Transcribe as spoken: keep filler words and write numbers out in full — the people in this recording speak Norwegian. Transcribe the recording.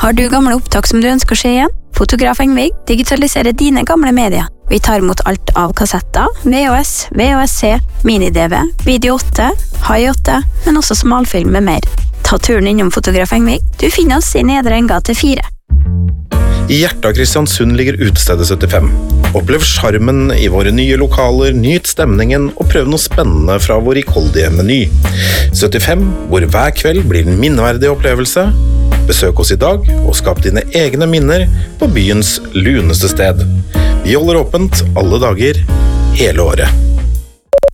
Har du gamle opptak som du ønsker å se igjen? Fotograf Engvig digitaliserer dine gamle medier. Vi tar imot alt av kassetter, V H S, V H S C, mini-D V, video åtte, High åtte, men også smalfilm med mer. Ta turen innom Fotograf Engvig. Du finner oss i Nedre Engate fire. I hjertet av Kristiansund ligger Utestedet syttifem. Opplev charmen i våre nye lokaler, nyt stemningen og prøv noe spennende fra vår rikholdige meny. syttifem, hvor hver kveld blir en minneverdig opplevelse. Besøk oss i dag og skap dine egne minner på byens luneste sted. Vi holder åpent alle dager, hele året.